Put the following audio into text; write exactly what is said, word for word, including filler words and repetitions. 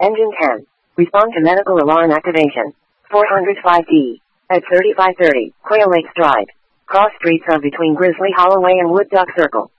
Engine ten. Respond to medical alarm activation. four hundred five D. At thirty-five thirty, Quail Lakes Drive. Cross streets of between Grizzly Holloway and Wood Duck Circle.